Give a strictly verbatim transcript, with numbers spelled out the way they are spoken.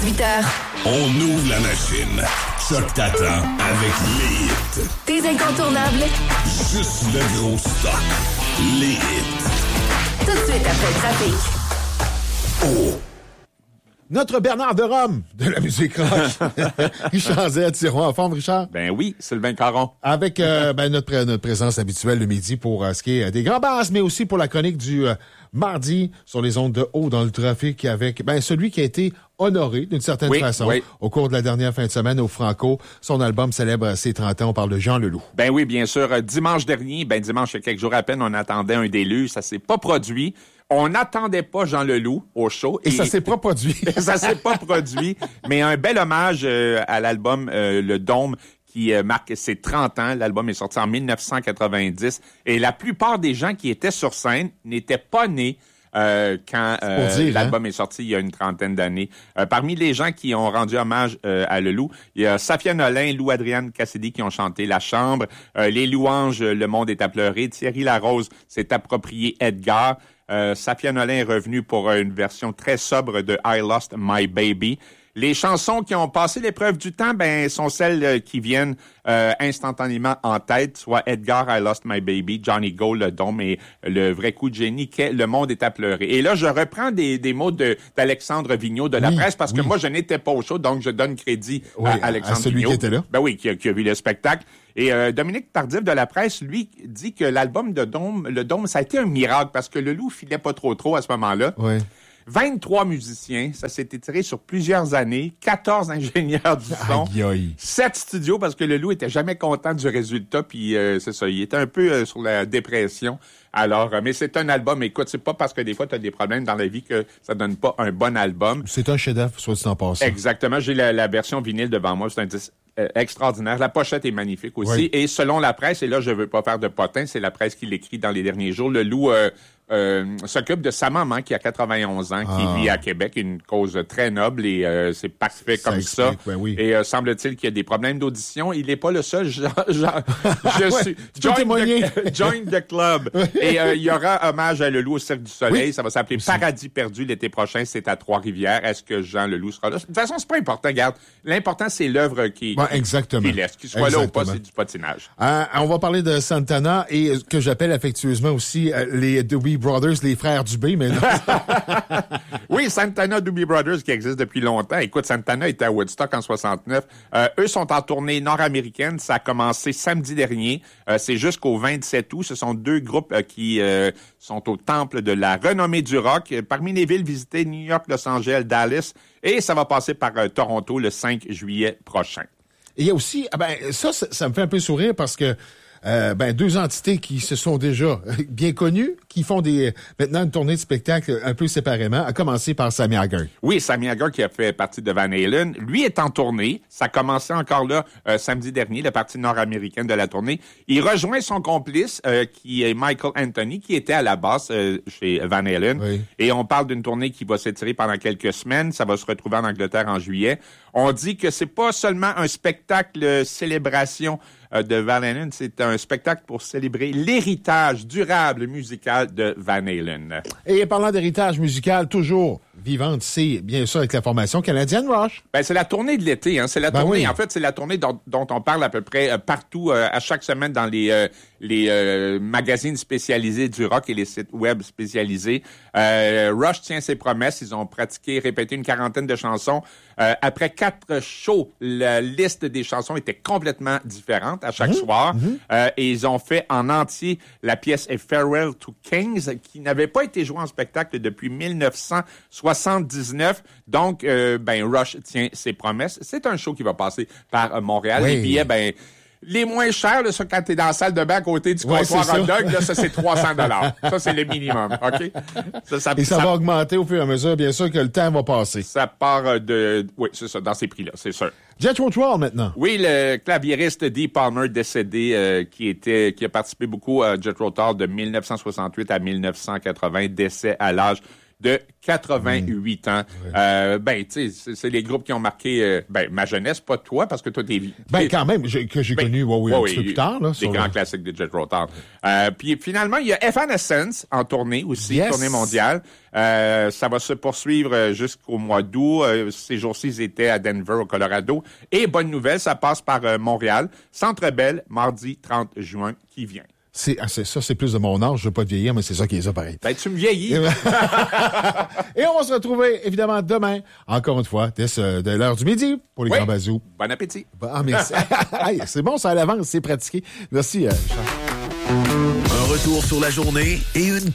dix-huit heures. On ouvre la machine. Choc t'attend avec les hits. Tes incontournables. Juste le gros stock. Les hits. Tout de suite après le trafic. Oh! Notre Bernard de Rome de la musique rock. Richard Z, tirons en forme, Richard. Ben oui, Sylvain Caron. Avec euh, ben, notre, notre présence habituelle le midi pour euh, ce qui est des grands basses, mais aussi pour la chronique du euh, mardi sur les ondes de haut dans le trafic avec ben, celui qui a été honoré d'une certaine oui, façon oui. au cours de la dernière fin de semaine au Franco. Son album célèbre ses trente ans. On parle de Jean Leloup. Ben oui, bien sûr. Dimanche dernier, ben dimanche, il y a quelques jours à peine, on attendait un déluge. Ça s'est pas produit. On n'attendait pas Jean Leloup au show. Et, et ça s'est pas produit. ça s'est pas produit. Mais un bel hommage euh, à l'album euh, Le Dôme qui euh, marque ses trente ans. L'album est sorti en dix-neuf cent quatre-vingt-dix. Et la plupart des gens qui étaient sur scène n'étaient pas nés Euh, quand euh, dire, l'album hein? est sorti il y a une trentaine d'années. Euh, parmi les gens qui ont rendu hommage euh, à Leloup, il y a Safia Nolin, Lou-Adrienne Cassidy qui ont chanté La Chambre, euh, Les Louanges, Le Monde est à pleurer, Thierry Larose s'est approprié Edgar, euh, Safia Nolin est revenue pour une version très sobre de I Lost My Baby. Les chansons qui ont passé l'épreuve du temps, ben, sont celles qui viennent euh, instantanément en tête, soit Edgar, I Lost My Baby, Johnny Go, Le Dôme et le vrai coup de génie qu'est Le Monde est à pleurer. Et là, je reprends des, des mots de, d'Alexandre Vigneault de La oui, Presse parce oui. que moi, je n'étais pas au show, donc je donne crédit Oui, à Alexandre à celui Vigneault. qui était là. Ben oui, qui a, qui a vu le spectacle. Et euh, Dominique Tardif de La Presse, lui, dit que l'album de Dôme, Le Dôme, ça a été un miracle parce que Leloup filait pas trop trop à ce moment-là. Oui. vingt-trois musiciens, ça s'est étiré sur plusieurs années, quatorze ingénieurs du son, Aïe, aïe. sept studios parce que Leloup était jamais content du résultat, puis euh, c'est ça, il était un peu euh, sur la dépression. Alors, euh, mais c'est un album, écoute, c'est pas parce que des fois tu as des problèmes dans la vie que ça donne pas un bon album. C'est un chef-d'œuvre, soit dit en passant. Exactement, j'ai la, la version vinyle devant moi, c'est un disque euh, extraordinaire. La pochette est magnifique aussi. Oui. Et selon la presse, et là je veux pas faire de potin, c'est la presse qui l'écrit dans les derniers jours, Leloup euh, euh, s'occupe de sa maman qui a quatre-vingt-onze ans, qui Ah. vit à Québec, une cause très noble et euh, c'est parfait Ça comme explique, ça. ben oui. Et euh, semble-t-il qu'il y a des problèmes d'audition. Il n'est pas le seul. Je, je, je Ouais, suis tu peux join témoigner. the, join the club. Et euh, il y aura hommage à Leloup au Cirque du Soleil. Oui. Ça va s'appeler Paradis perdu l'été prochain. C'est à Trois-Rivières. Est-ce que Jean Leloup sera là? De toute façon, c'est pas important. Regarde, l'important c'est l'œuvre qui, Ouais, exactement. qui laisse. Qu'il soit là ou pas, Exactement. c'est du patinage. Euh, on va parler de Santana et euh, que j'appelle affectueusement aussi euh, les Doobie Brothers, les frères Dubé, mais non. Oui, Santana Doobie Brothers qui existe depuis longtemps. Écoute, Santana était à Woodstock en soixante-neuf. Euh, eux sont en tournée nord-américaine. Ça a commencé samedi dernier. Euh, c'est jusqu'au vingt-sept août. Ce sont deux groupes euh, qui euh, sont au temple de la renommée du rock. Parmi les villes visitées, New York, Los Angeles, Dallas. Et ça va passer par euh, Toronto le cinq juillet prochain. Et il y a aussi, ah ben, ça, ça, ça me fait un peu sourire parce que euh, ben, deux entités qui se sont déjà bien connues, qui font des maintenant une tournée de spectacle un peu séparément, à commencer par Sammy Hagar. Oui, Sammy Hagar qui a fait partie de Van Halen, lui est en tournée. Ça a commencé encore là euh, samedi dernier, la partie nord-américaine de la tournée. Il rejoint son complice euh, qui est Michael Anthony, qui était à la basse euh, chez Van Halen. Oui. Et on parle d'une tournée qui va s'étirer pendant quelques semaines. Ça va se retrouver en Angleterre en juillet. On dit que c'est pas seulement un spectacle euh, célébration euh, de Van Halen, c'est un spectacle pour célébrer l'héritage durable musical de Van Halen. Et parlant d'héritage musical, toujours vivante, c'est bien sûr avec la formation canadienne Rush. Ben, c'est la tournée de l'été, hein. C'est la Ben tournée, oui. en fait, c'est la tournée dont, dont on parle à peu près euh, partout, euh, à chaque semaine dans les, euh, les euh, magazines spécialisés du rock et les sites web spécialisés. Euh, Rush tient ses promesses. Ils ont pratiqué, répété une quarantaine de chansons. Euh, après quatre shows, la liste des chansons était complètement différente à chaque Mmh. soir. Mmh. Euh, et ils ont fait en entier la pièce A Farewell to Kings, qui n'avait pas été jouée en spectacle depuis dix-neuf cent soixante-dix-neuf. Donc, euh, ben, Rush tient ses promesses. C'est un show qui va passer par euh, Montréal. Oui. Les billets, ben, les moins chers, là, ça, quand t'es dans la salle de bain à côté du Ouais, comptoir c'est hot ça. dog, là, ça, c'est trois cents dollars. Ça, c'est le minimum, OK? Ça, ça, Et ça, ça- va augmenter au fur et à mesure, bien sûr, que le temps va passer. ça part euh, de... Oui, c'est ça, dans ces prix-là, c'est sûr. Jethro Tull maintenant. Oui, le claviériste Dee Palmer décédé, euh, qui était, qui a participé beaucoup à Jethro Tull de dix-neuf cent soixante-huit à dix-neuf cent quatre-vingts, décès à l'âge de quatre-vingt-huit mmh. ans. Ouais. Euh, ben, tu sais, c'est, c'est les groupes qui ont marqué euh, ben, ma jeunesse, pas toi, parce que toi, t'es... Ben, quand même, j'ai, que j'ai ben, connu ouais, oui, ouais, un petit peu plus tard. Là, des grands le... classiques de Jet Rotar. Euh, puis finalement, il y a Evanescence en tournée aussi, yes. tournée mondiale. Euh, ça va se poursuivre jusqu'au mois d'août. Euh, ces jours-ci, ils étaient à Denver, au Colorado. Et bonne nouvelle, ça passe par euh, Montréal. Centre Bell, mardi trente juin, qui vient. C'est, ah, c'est ça, c'est plus de mon âge. Je veux pas te vieillir, mais c'est ça qui est ça pareil. Ben, tu me vieillis. Et on va se retrouver, évidemment, demain, encore une fois, dès ce, de l'heure du midi, pour les oui. grands bazous. Bon appétit. Ah, merci. Hey, c'est bon, ça à l'avance, c'est pratiqué. Merci, euh, Charles. Un retour sur la journée et une